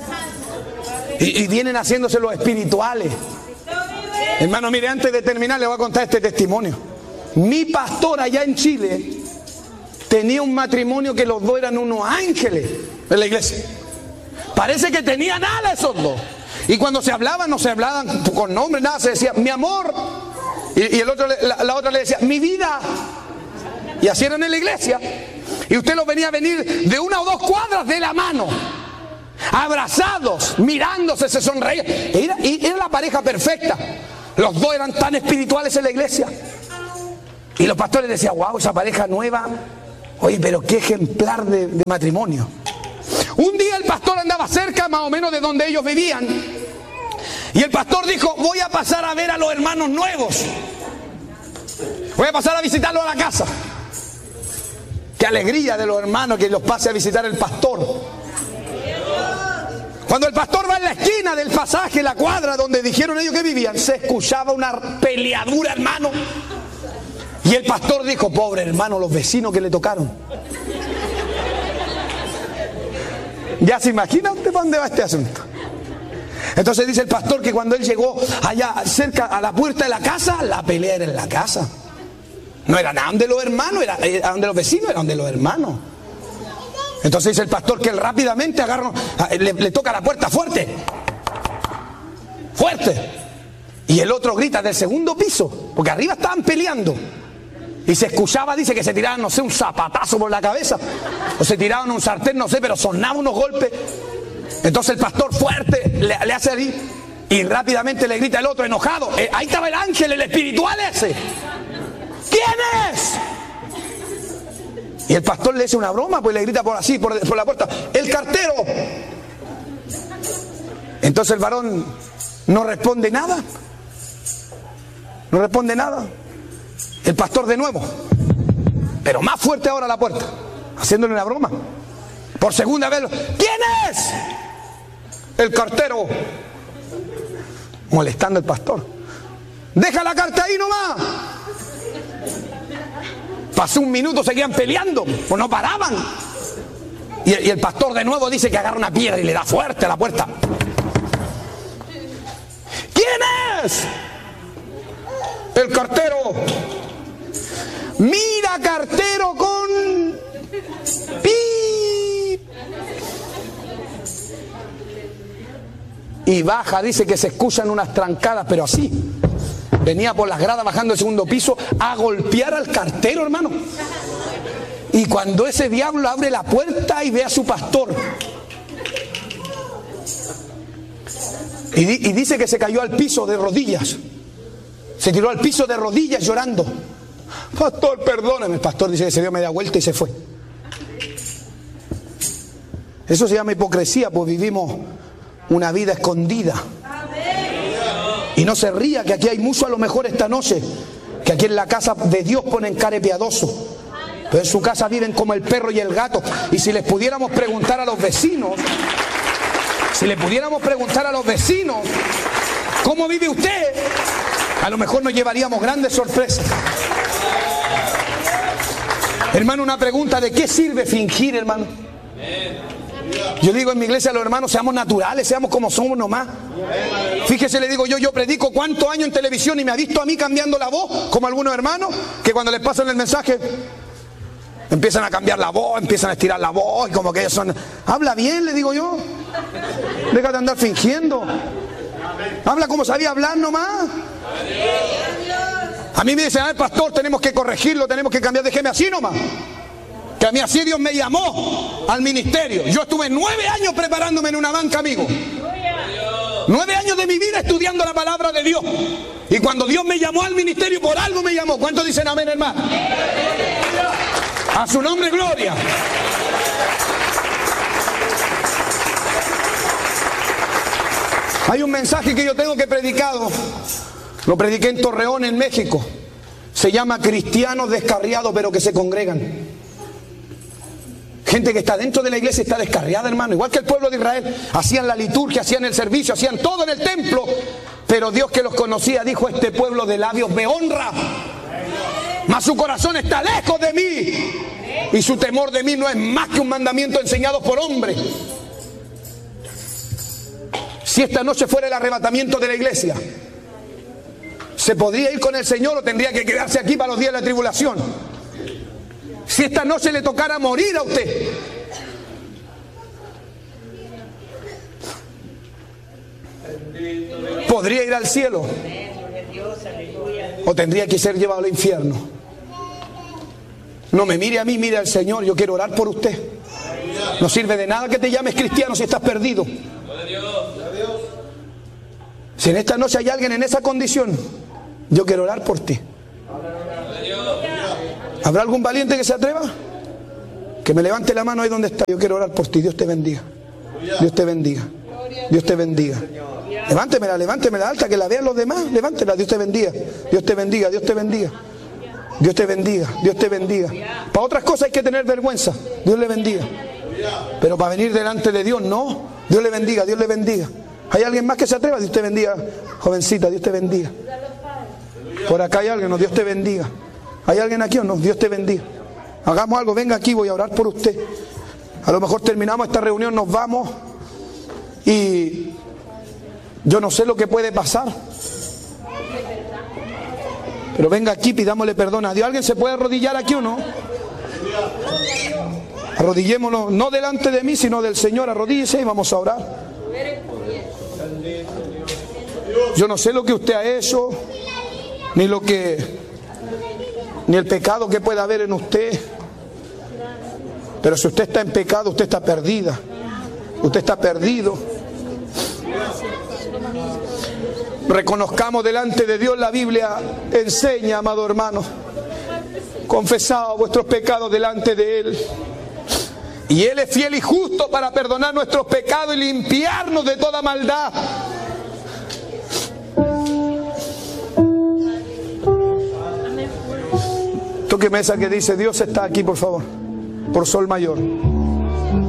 Speaker 1: Y vienen haciéndose los espirituales. Hermano, mire, antes de terminar le voy a contar este testimonio. Mi pastor allá en Chile tenía un matrimonio que los dos eran unos ángeles en la iglesia. Parece que tenían alas esos dos. Y cuando se hablaban, no se hablaban con nombre, nada, se decía, mi amor. Y el otro, la otra le decía, mi vida. Y así eran en la iglesia. Y usted los venía a venir de 1 o 2 cuadras de la mano. abrazados, mirándose, se sonreían. Era la pareja perfecta. Los dos eran tan espirituales en la iglesia. Y los pastores decían, wow, esa pareja nueva, oye, pero qué ejemplar de matrimonio. Un día el pastor andaba cerca más o menos de donde ellos vivían. Y el pastor dijo, voy a pasar a ver a los hermanos nuevos. Voy a pasar a visitarlos a la casa. Qué alegría de los hermanos que los pase a visitar el pastor. Cuando el pastor va en la esquina del pasaje, la cuadra donde dijeron ellos que vivían, se escuchaba una peleadura, hermano. Y el pastor dijo, pobre hermano, los vecinos que le tocaron. ¿Ya se imagina usted para dónde va este asunto? Entonces dice el pastor que cuando él llegó allá cerca a la puerta de la casa, la pelea era en la casa. No era nada donde los hermanos, era donde los vecinos, era donde los hermanos. Entonces dice el pastor que él rápidamente agarra, le toca la puerta fuerte. Fuerte. Y el otro grita del segundo piso, porque arriba estaban peleando. Y se escuchaba, dice que se tiraban, no sé, un zapatazo por la cabeza. O se tiraban un sartén, no sé, pero sonaban unos golpes. Entonces el pastor fuerte le hace ahí. Y rápidamente le grita el otro enojado. Ahí estaba el ángel, el espiritual ese. ¿Quién es? Y el pastor le hace una broma, pues le grita por así, por la puerta, el cartero. Entonces el varón no responde nada. No responde nada. El pastor de nuevo, pero más fuerte ahora a la puerta, haciéndole una broma. Por segunda vez, ¿quién es? El cartero. Molestando al pastor. Deja la carta ahí nomás. Pasó un minuto, seguían peleando, pues no paraban. Y el pastor de nuevo dice que agarra una piedra y le da fuerte a la puerta. ¿Quién es? El cartero. Mira, cartero, con pi. Y baja, dice que se escuchan unas trancadas, pero así. Venía por las gradas bajando el segundo piso a golpear al cartero, hermano. Y cuando ese diablo abre la puerta y ve a su pastor. Y dice que se cayó al piso de rodillas. Se tiró al piso de rodillas llorando. Pastor, perdóneme. El pastor dice que se dio media vuelta y se fue. Eso se llama hipocresía, pues vivimos una vida escondida. Y no se ría, que aquí hay mucho a lo mejor esta noche, que aquí en la casa de Dios ponen care piadoso, pero en su casa viven como el perro y el gato. Y si les pudiéramos preguntar a los vecinos, ¿cómo vive usted? A lo mejor nos llevaríamos grandes sorpresas. Hermano, una pregunta, ¿de qué sirve fingir, hermano? Yo digo en mi iglesia a los hermanos, seamos naturales, seamos como somos nomás. Fíjese, le digo yo predico cuántos años en televisión y me ha visto a mí cambiando la voz, como algunos hermanos, que cuando les pasan el mensaje, empiezan a cambiar la voz, empiezan a estirar la voz, y como que ellos son... Habla bien, le digo yo. Deja de andar fingiendo. Habla como sabía hablar nomás. A mí me dicen, pastor, tenemos que corregirlo, tenemos que cambiar, déjeme así nomás. Que a mí así Dios me llamó al ministerio. Yo estuve 9 años preparándome en una banca, amigo. 9 años de mi vida estudiando la palabra de Dios. Y cuando Dios me llamó al ministerio, por algo me llamó. ¿Cuántos dicen amén, hermano? A su nombre, gloria. Hay un mensaje que yo tengo que predicado. Lo prediqué en Torreón, en México. Se llama cristianos descarriados, pero que se congregan. Gente que está dentro de la iglesia está descarriada, hermano. Igual que el pueblo de Israel. Hacían la liturgia, hacían el servicio, hacían todo en el templo. Pero Dios, que los conocía, dijo: este pueblo de labios me honra, mas su corazón está lejos de mí. Y su temor de mí no es más que un mandamiento enseñado por hombres. Si esta noche fuera el arrebatamiento de la iglesia, ¿se podría ir con el Señor o tendría que quedarse aquí para los días de la tribulación? Si esta noche le tocara morir a usted, ¿podría ir al cielo o tendría que ser llevado al infierno? No me mire a mí, mire al Señor. Yo quiero orar por usted. No sirve de nada que te llames cristiano si estás perdido. Si en esta noche hay alguien en esa condición, yo quiero orar por ti. ¿Habrá algún valiente que se atreva? Que me levante la mano ahí donde está. Yo quiero orar por ti. Dios te bendiga. Dios te bendiga. Dios te bendiga. Levántemela alta, que la vean los demás. Levántela. Dios te bendiga. Dios te bendiga. Dios te bendiga. Dios te bendiga. Dios te bendiga. Para otras cosas hay que tener vergüenza. Dios le bendiga. Pero para venir delante de Dios, no. Dios le bendiga. Dios le bendiga. ¿Hay alguien más que se atreva? Dios te bendiga. Jovencita, Dios te bendiga. Por acá hay alguien. No, Dios te bendiga. ¿Hay alguien aquí o no? Dios te bendiga. Hagamos algo. Venga aquí, voy a orar por usted. A lo mejor terminamos esta reunión, nos vamos y yo no sé lo que puede pasar. Pero venga aquí, pidámosle perdón a Dios. ¿Alguien se puede arrodillar aquí o no? Arrodillémonos, no delante de mí, sino del Señor. Arrodíllese y vamos a orar. Yo no sé lo que usted ha hecho, ni el pecado que pueda haber en usted. Pero si usted está en pecado, usted está perdida. Usted está perdido. Reconozcamos delante de Dios. La Biblia enseña, amado hermano, confesad vuestros pecados delante de Él, y Él es fiel y justo para perdonar nuestros pecados y limpiarnos de toda maldad. Tóqueme esa que dice: Dios está aquí, por favor, por sol mayor.